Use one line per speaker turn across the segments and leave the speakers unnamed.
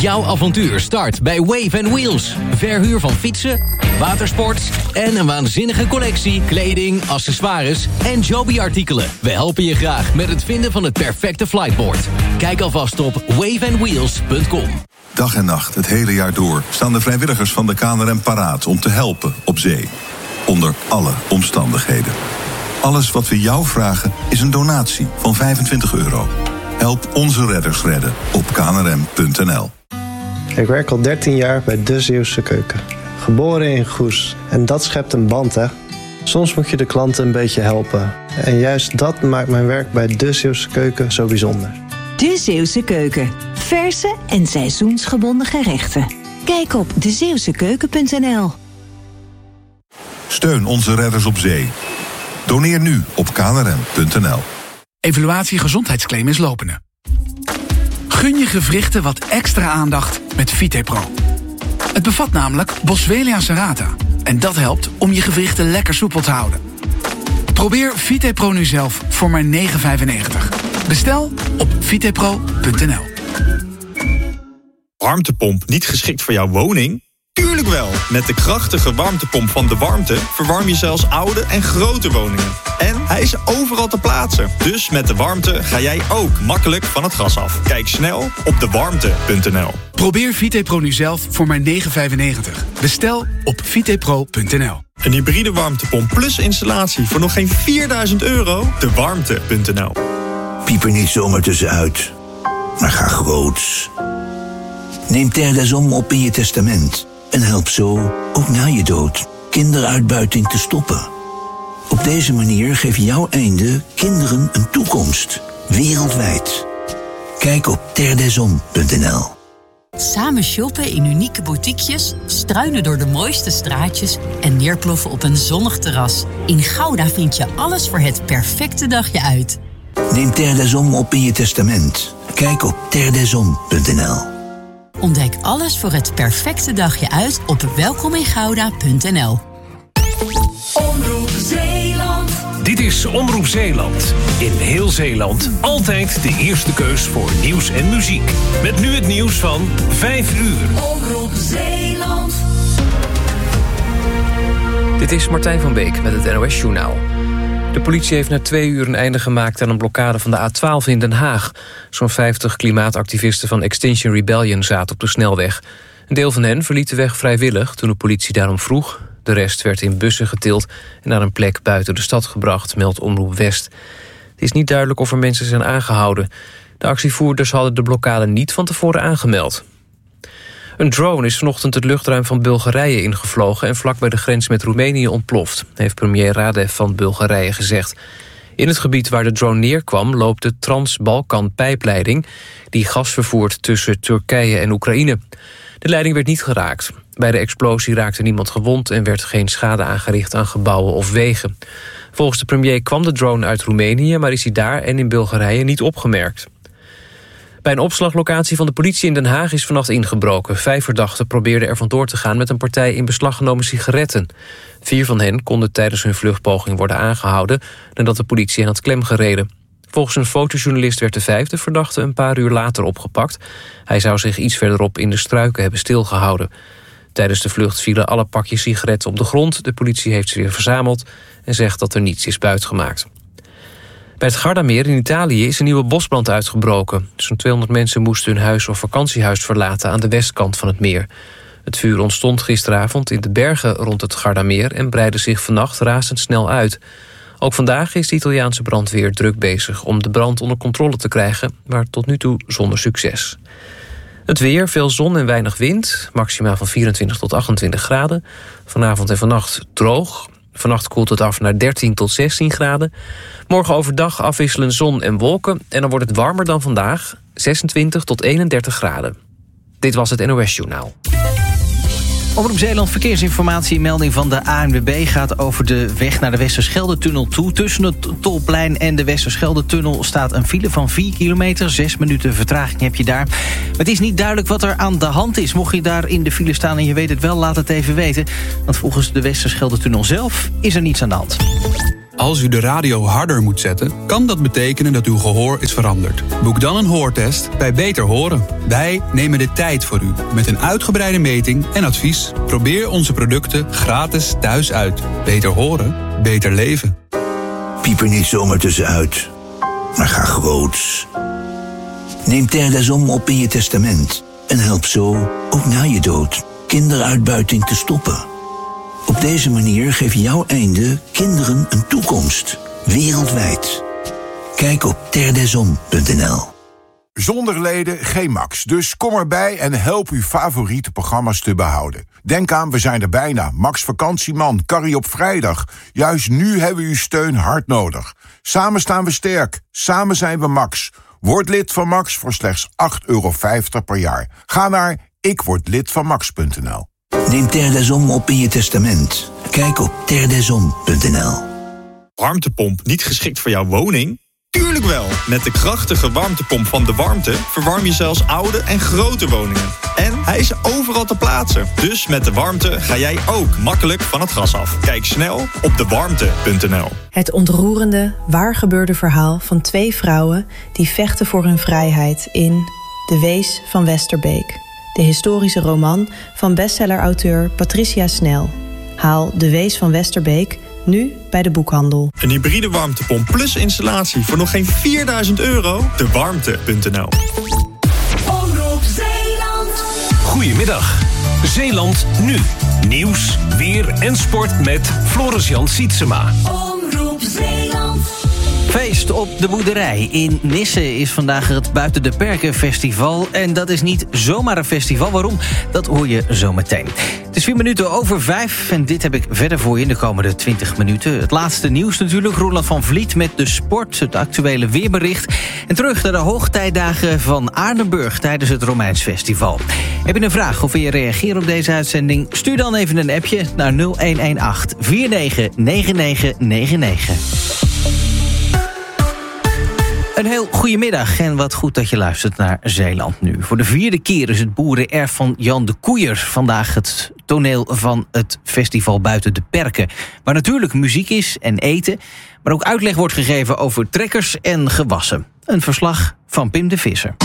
Jouw avontuur start bij Wave & Wheels. Verhuur van fietsen, watersport en een waanzinnige collectie kleding, accessoires en Joby-artikelen. We helpen je graag met het vinden van het perfecte flightboard. Kijk alvast op waveandwheels.com.
Dag en nacht, het hele jaar door, staan de vrijwilligers van de KNRM paraat om te helpen op zee. Onder alle omstandigheden. Alles wat we jou vragen is een donatie van €25. Help onze redders redden op knrm.nl.
Ik werk al 13 jaar bij De Zeeuwse Keuken. Geboren in Goes. En dat schept een band, hè. Soms moet je de klanten een beetje helpen. En juist dat maakt mijn werk bij De Zeeuwse Keuken zo bijzonder.
De Zeeuwse Keuken. Verse en seizoensgebonden gerechten. Kijk op dezeeuwsekeuken.nl.
Steun onze redders op zee. Doneer nu op knrm.nl.
Evaluatie gezondheidsclaim is lopende. Gun je gewrichten wat extra aandacht met VitePro. Het bevat namelijk Boswellia serrata. En dat helpt om je gewrichten lekker soepel te houden. Probeer VitePro nu zelf voor maar €9,95. Bestel op vitepro.nl.
Warmtepomp niet geschikt voor jouw woning? Tuurlijk wel! Met de krachtige warmtepomp van De Warmte verwarm je zelfs oude en grote woningen. En hij is overal te plaatsen. Dus met De Warmte ga jij ook makkelijk van het gas af. Kijk snel op dewarmte.nl.
Probeer VitePro nu zelf voor maar €9,95. Bestel op vitepro.nl.
Een hybride warmtepomp plus installatie voor nog geen €4.000? Dewarmte.nl.
Piep er niet zomaar tussenuit, maar ga groots. Neem Terre des Hommes op in je testament en help zo, ook na je dood, kinderuitbuiting te stoppen. Op deze manier geef jouw einde kinderen een toekomst, wereldwijd. Kijk op terredeshommes.nl.
Samen shoppen in unieke boutiquejes, struinen door de mooiste straatjes en neerploffen op een zonnig terras. In Gouda vind je alles voor het perfecte dagje uit.
Neem Terre des Hommes op in je testament. Kijk op terredeshommes.nl.
Ontdek alles voor het perfecte dagje uit op welkomingouda.nl.
Omroep Zeeland.
Dit is Omroep Zeeland. In heel Zeeland altijd de eerste keus voor nieuws en muziek. Met nu het nieuws van 5 uur.
Omroep Zeeland.
Dit is Martijn van Beek met het NOS-journaal. De politie heeft na 2 uur een einde gemaakt aan een blokkade van de A12 in Den Haag. Zo'n 50 klimaatactivisten van Extinction Rebellion zaten op de snelweg. Een deel van hen verliet de weg vrijwillig toen de politie daarom vroeg. De rest werd in bussen getild en naar een plek buiten de stad gebracht, meldt Omroep West. Het is niet duidelijk of er mensen zijn aangehouden. De actievoerders hadden de blokkade niet van tevoren aangemeld. Een drone is vanochtend het luchtruim van Bulgarije ingevlogen en vlak bij de grens met Roemenië ontploft, heeft premier Radev van Bulgarije gezegd. In het gebied waar de drone neerkwam loopt de Trans-Balkan-pijpleiding die gas vervoert tussen Turkije en Oekraïne. De leiding werd niet geraakt. Bij de explosie raakte niemand gewond en werd geen schade aangericht aan gebouwen of wegen. Volgens de premier kwam de drone uit Roemenië, maar is hij daar en in Bulgarije niet opgemerkt. Bij een opslaglocatie van de politie in Den Haag is vannacht ingebroken. 5 verdachten probeerden er vandoor te gaan met een partij in beslag genomen sigaretten. 4 van hen konden tijdens hun vluchtpoging worden aangehouden nadat de politie hen had klemgereden. Volgens een fotojournalist werd de 5e verdachte een paar uur later opgepakt. Hij zou zich iets verderop in de struiken hebben stilgehouden. Tijdens de vlucht vielen alle pakjes sigaretten op de grond. De politie heeft ze weer verzameld en zegt dat er niets is buitgemaakt. Bij het Gardameer in Italië is een nieuwe bosbrand uitgebroken. Zo'n 200 mensen moesten hun huis of vakantiehuis verlaten aan de westkant van het meer. Het vuur ontstond gisteravond in de bergen rond het Gardameer en breidde zich vannacht razendsnel uit. Ook vandaag is de Italiaanse brandweer druk bezig om de brand onder controle te krijgen, maar tot nu toe zonder succes. Het weer, veel zon en weinig wind, maximaal van 24 tot 28 graden. Vanavond en vannacht droog. Vannacht koelt het af naar 13 tot 16 graden. Morgen overdag afwisselend zon en wolken en dan wordt het warmer dan vandaag, 26 tot 31 graden. Dit was het NOS-journaal.
Omroep Zeeland verkeersinformatie. Melding van de ANWB gaat over de weg naar de Westerschelde-tunnel toe. Tussen het Tolplein en de Westerschelde-tunnel staat een file van 4 kilometer. 6 minuten vertraging heb je daar. Maar het is niet duidelijk wat er aan de hand is. Mocht je daar in de file staan en je weet het wel, laat het even weten. Want volgens de Westerschelde-tunnel zelf is er niets aan de hand.
Als u de radio harder moet zetten, kan dat betekenen dat uw gehoor is veranderd. Boek dan een hoortest bij Beter Horen. Wij nemen de tijd voor u met een uitgebreide meting en advies. Probeer onze producten gratis thuis uit. Beter horen, beter leven.
Piep er niet zomaar tussenuit, maar ga groots. Neem Terre des Hommes op in je testament en help zo, ook na je dood, kinderuitbuiting te stoppen. Op deze manier geef jouw einde kinderen een toekomst, wereldwijd. Kijk op terredeshommes.nl.
Zonder leden geen Max, dus kom erbij en help uw favoriete programma's te behouden. Denk aan, we zijn er bijna. Max Vakantieman, Carrie op vrijdag. Juist nu hebben we uw steun hard nodig. Samen staan we sterk, samen zijn we Max. Word lid van Max voor slechts €8,50 per jaar. Ga naar ikwordlidvanmax.nl.
Neem Terre des Hommes op in je testament. Kijk op terredeshommes.nl.
Warmtepomp niet geschikt voor jouw woning? Tuurlijk wel! Met de krachtige warmtepomp van De Warmte verwarm je zelfs oude en grote woningen. En hij is overal te plaatsen. Dus met De Warmte ga jij ook makkelijk van het gas af. Kijk snel op dewarmte.nl.
Het ontroerende, waargebeurde verhaal van 2 vrouwen die vechten voor hun vrijheid in De Wees van Westerbeek. De historische roman van bestsellerauteur Patricia Snel. Haal De Wees van Westerbeek nu bij de boekhandel.
Een hybride warmtepomp plus installatie voor nog geen €4.000? Dewarmte.nl.
Omroep Zeeland.
Goedemiddag. Zeeland nu. Nieuws, weer en sport met Floris-Jan Sietsema.
Omroep Zeeland.
Feest op de boerderij. In Nisse is vandaag het Buiten de Perken festival. En dat is niet zomaar een festival. Waarom? Dat hoor je zo meteen. Het is 4:05 en dit heb ik verder voor je in de komende 20 minuten. Het laatste nieuws natuurlijk. Roland van Vliet met de sport, het actuele weerbericht. En terug naar de hoogtijdagen van Aardenburg tijdens het Romeins Festival. Heb je een vraag of wil je reageren op deze uitzending? Stuur dan even een appje naar 0118 499999. Een heel goedemiddag en wat goed dat je luistert naar Zeeland nu. Voor de 4e keer is het boerenerf van Jan de Koeier vandaag het toneel van het festival Buiten de Perken. Waar natuurlijk muziek is en eten, maar ook uitleg wordt gegeven over trekkers en gewassen. Een verslag van Pim de Visser.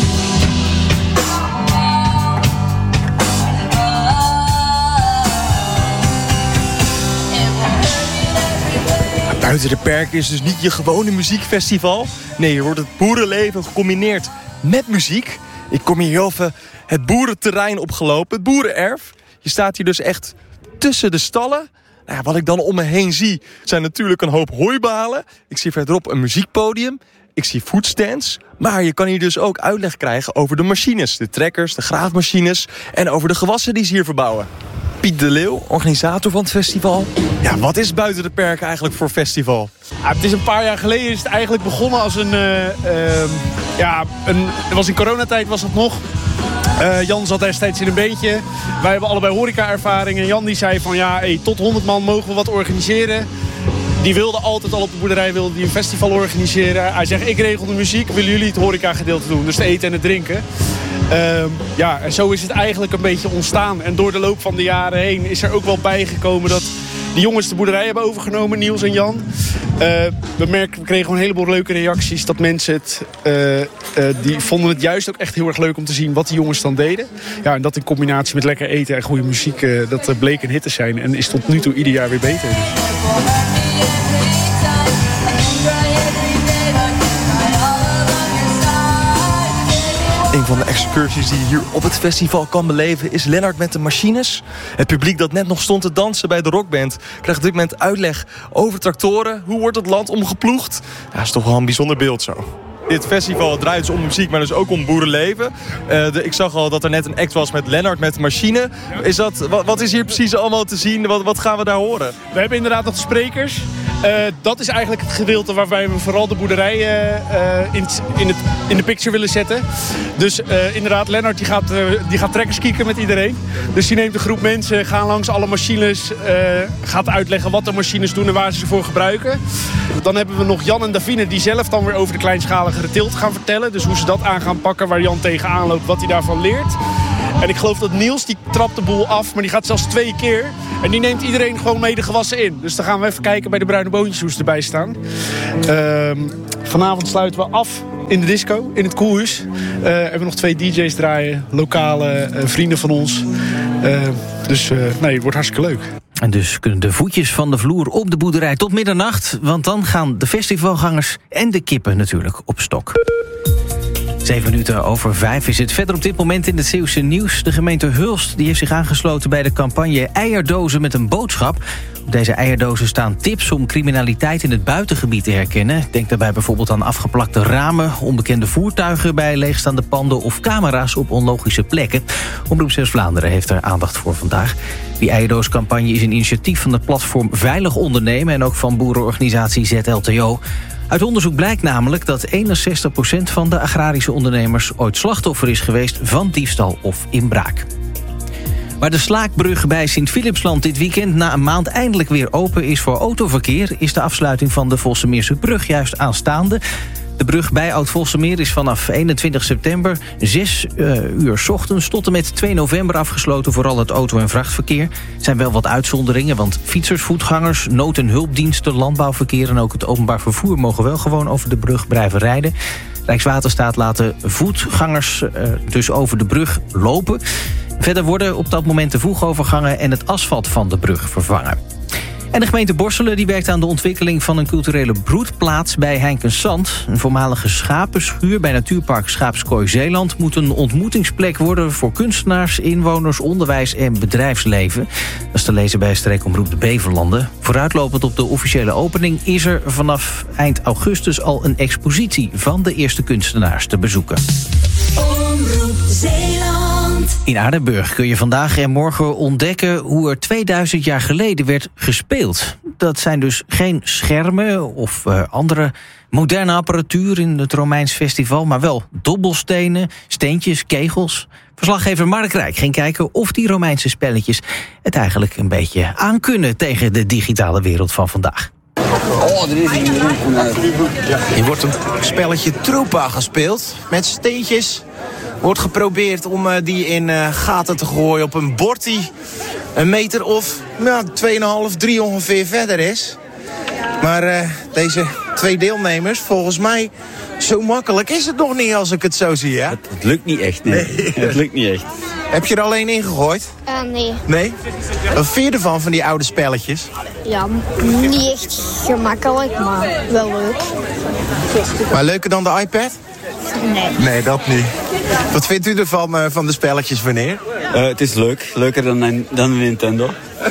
Buiten de Perken is dus niet je gewone muziekfestival. Nee, hier wordt het boerenleven gecombineerd met muziek. Ik kom hier heel even het boerenterrein opgelopen, het boerenerf. Je staat hier dus echt tussen de stallen. Nou ja, wat ik dan om me heen zie, zijn natuurlijk een hoop hooibalen. Ik zie verderop een muziekpodium. Ik zie foodstands. Maar je kan hier dus ook uitleg krijgen over de machines. De trekkers, de graafmachines en over de gewassen die ze hier verbouwen. Piet de Leeuw, organisator van het festival. Ja, wat is Buiten de Perken eigenlijk voor festival?
Ja, het is een paar jaar geleden is het eigenlijk begonnen als was in coronatijd was het nog. Jan zat destijds in een beentje. Wij hebben allebei horeca-ervaring. En Jan die zei van tot 100 man mogen we wat organiseren. Die wilde altijd al op de boerderij een festival organiseren. Hij zegt, ik regel de muziek, willen jullie het horeca-gedeelte doen? Dus het eten en het drinken. En zo is het eigenlijk een beetje ontstaan. En door de loop van de jaren heen is er ook wel bijgekomen dat de jongens de boerderij hebben overgenomen, Niels en Jan. We kregen een heleboel leuke reacties. Dat mensen die vonden het juist ook echt heel erg leuk om te zien wat die jongens dan deden. Ja, en dat in combinatie met lekker eten en goede muziek, dat bleek een hit te zijn. En is tot nu toe ieder jaar weer beter.
Een van de excursies die je hier op het festival kan beleven is Lennart met de machines. Het publiek dat net nog stond te dansen bij de rockband krijgt op dit moment uitleg over tractoren. Hoe wordt het land omgeploegd? Ja, dat is toch wel een bijzonder beeld zo. Dit festival draait dus om muziek, maar dus ook om boerenleven. Ik zag al dat er net een act was met Lennart met de machine. Wat is hier precies allemaal te zien? Wat gaan we daar horen?
We hebben inderdaad nog sprekers. Dat is eigenlijk het gedeelte waarbij we vooral de boerderij in de picture willen zetten. Dus inderdaad, Lennart die gaat trekkers kieken met iedereen. Dus die neemt een groep mensen, gaan langs alle machines, gaat uitleggen wat de machines doen en waar ze ze voor gebruiken. Dan hebben we nog Jan en Davine die zelf dan weer over de kleinschalige teelt gaan vertellen. Dus hoe ze dat aan gaan pakken, waar Jan tegenaan loopt, wat hij daarvan leert. En ik geloof dat Niels, die trapt de boel af, maar die gaat zelfs 2 keer. En die neemt iedereen gewoon mee de gewassen in. Dus dan gaan we even kijken bij de bruine boontjes hoe ze erbij staan. Vanavond sluiten we af in de disco, in het Koelhuis. Hebben we nog 2 DJ's draaien, lokale vrienden van ons. Dus het wordt hartstikke leuk.
En dus kunnen de voetjes van de vloer op de boerderij tot middernacht, want dan gaan de festivalgangers en de kippen natuurlijk op stok. 7:07 is het. Verder op dit moment in het Zeeuwse nieuws. De gemeente Hulst die heeft zich aangesloten bij de campagne Eierdozen met een boodschap. Op deze eierdozen staan tips om criminaliteit in het buitengebied te herkennen. Denk daarbij bijvoorbeeld aan afgeplakte ramen, onbekende voertuigen bij leegstaande panden of camera's op onlogische plekken. Omroep Zeeuws-Vlaanderen heeft er aandacht voor vandaag. Die eierdooscampagne is een initiatief van het platform Veilig Ondernemen en ook van boerenorganisatie ZLTO. Uit onderzoek blijkt namelijk dat 61% van de agrarische ondernemers ooit slachtoffer is geweest van diefstal of inbraak. Waar de Slaakbrug bij Sint-Philipsland dit weekend na een maand eindelijk weer open is voor autoverkeer, is de afsluiting van de Vossemeerse brug juist aanstaande. De brug bij Oud-Vossemeer is vanaf 21 september 6 uur 's ochtends tot en met 2 november afgesloten, vooral het auto- en vrachtverkeer. Er zijn wel wat uitzonderingen, want fietsers, voetgangers, nood- en hulpdiensten, landbouwverkeer en ook het openbaar vervoer mogen wel gewoon over de brug blijven rijden. Rijkswaterstaat laat de voetgangers dus over de brug lopen. Verder worden op dat moment de voegovergangen en het asfalt van de brug vervangen. En de gemeente Borselen die werkt aan de ontwikkeling van een culturele broedplaats bij Heinkensand. Een voormalige schapenschuur bij natuurpark Schaapskooi Zeeland moet een ontmoetingsplek worden voor kunstenaars, inwoners, onderwijs en bedrijfsleven. Dat is te lezen bij streekomroep De Beverlanden. Vooruitlopend op de officiële opening is er vanaf eind augustus al een expositie van de eerste kunstenaars te bezoeken.
Omroep Zeeland.
In Aardenburg kun je vandaag en morgen ontdekken hoe er 2000 jaar geleden werd gespeeld. Dat zijn dus geen schermen of andere moderne apparatuur in het Romeins festival, maar wel dobbelstenen, steentjes, kegels. Verslaggever Mark Rijk ging kijken of die Romeinse spelletjes het eigenlijk een beetje aankunnen tegen de digitale wereld van vandaag.
Hier wordt een spelletje Troepa gespeeld met steentjes. Wordt geprobeerd om die in gaten te gooien op een bord die een meter of 2,5, 3 ongeveer verder is. Maar deze 2 deelnemers, volgens mij, zo makkelijk is het nog niet als ik het zo zie, hè?
Het lukt niet echt, nee. Het lukt niet echt.
Heb je er alleen in gegooid?
Nee.
Nee? Wat vind je ervan, van die oude spelletjes?
Ja, niet echt gemakkelijk, maar wel leuk.
Maar leuker dan de iPad?
Nee.
Nee, dat niet. Wat vindt u ervan, van de spelletjes, meneer?
Het is leuk. Leuker dan een Nintendo.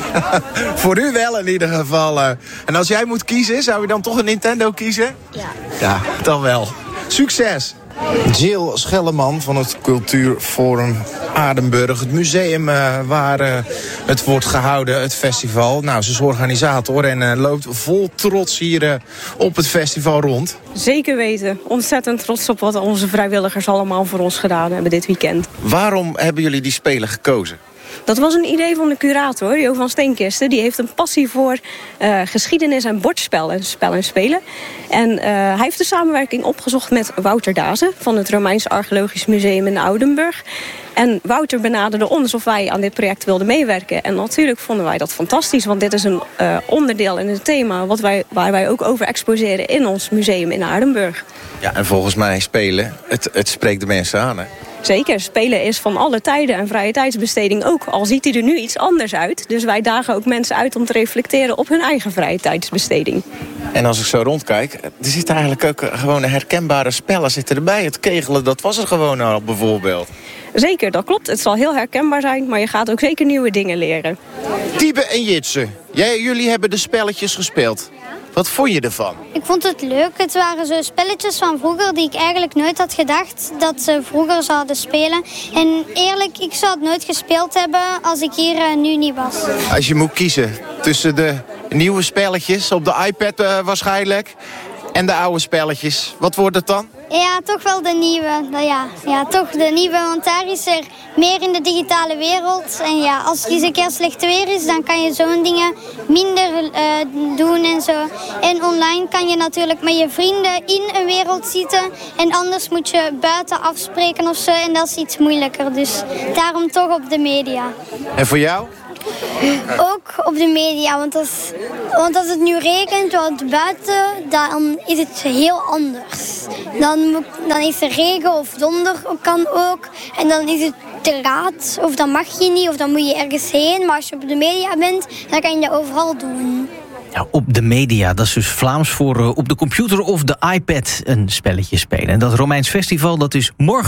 Voor u wel in ieder geval. En als jij moet kiezen, zou je dan toch een Nintendo kiezen?
Ja.
Ja, dan wel. Succes! Jill Schelleman van het Cultuurforum Aardenburg. Het museum waar het wordt gehouden, het festival. Nou, ze is organisator en loopt vol trots hier op het festival rond.
Zeker weten. Ontzettend trots op wat onze vrijwilligers allemaal voor ons gedaan hebben dit weekend.
Waarom hebben jullie die spelen gekozen?
Dat was een idee van de curator, Jo van Steenkisten. Die heeft een passie voor geschiedenis en bordspel en spelen. En hij heeft de samenwerking opgezocht met Wouter Dazen van het Romeins Archeologisch Museum in Oudenburg. En Wouter benaderde ons of wij aan dit project wilden meewerken. En natuurlijk vonden wij dat fantastisch, want dit is een onderdeel in het thema waar wij ook over exposeren in ons museum in Oudenburg.
Ja, en volgens mij spelen, het spreekt de mensen aan, hè?
Zeker, spelen is van alle tijden en vrije tijdsbesteding ook. Al ziet hij er nu iets anders uit. Dus wij dagen ook mensen uit om te reflecteren op hun eigen vrije tijdsbesteding.
En als ik zo rondkijk, er zitten eigenlijk ook gewoon herkenbare spellen zitten erbij. Het kegelen, dat was er gewoon al bijvoorbeeld.
Zeker, dat klopt. Het zal heel herkenbaar zijn, maar je gaat ook zeker nieuwe dingen leren.
Tiebe en Jitse, jullie hebben de spelletjes gespeeld. Wat vond je ervan?
Ik vond het leuk. Het waren zo spelletjes van vroeger die ik eigenlijk nooit had gedacht dat ze vroeger zouden spelen. En eerlijk, ik zou het nooit gespeeld hebben als ik hier nu niet was.
Als je moet kiezen tussen de nieuwe spelletjes op de iPad waarschijnlijk en de oude spelletjes, wat wordt het dan?
Ja, toch wel de nieuwe. Ja, toch de nieuwe, want daar is er meer in de digitale wereld. En ja, als het eens een keer slecht weer is, dan kan je zo'n dingen minder doen en zo. En online kan je natuurlijk met je vrienden in een wereld zitten. En anders moet je buiten afspreken of zo. En dat is iets moeilijker. Dus daarom toch op de media.
En voor jou?
Ook op de media, want als het nu regent buiten, dan is het heel anders. Dan is er regen of donder kan ook. En dan is het te laat, of dan mag je niet, of dan moet je ergens heen. Maar als je op de media bent, dan kan je dat overal doen.
Ja, op de media, dat is dus Vlaams voor op de computer of de iPad een spelletje spelen. En dat Romeins Festival, dat is morgen.